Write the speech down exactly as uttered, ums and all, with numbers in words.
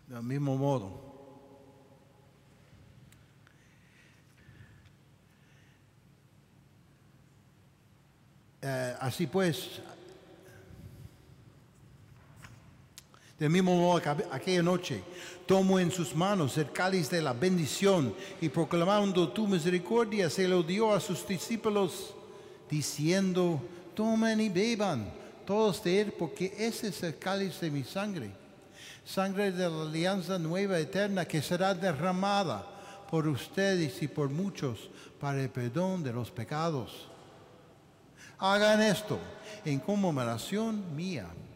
Del mismo modo, eh, así pues, del mismo modo, aquella noche tomó en sus manos el cáliz de la bendición y proclamando tu misericordia se lo dio a sus discípulos, diciendo: tomen y beban todos de él, porque ese es el cáliz de mi sangre, sangre de la alianza nueva eterna, que será derramada por ustedes y por muchos para el perdón de los pecados. Hagan esto en conmemoración mía.